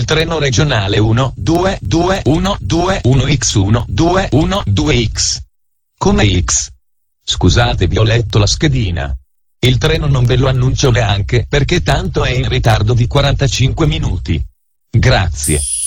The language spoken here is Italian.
treno regionale 1-2-2-1-2-1-X1-2-1-2X. Come X? Scusate, vi ho letto la schedina. Il treno non ve lo annuncio neanche perché tanto è in ritardo di 45 minuti. Grazie.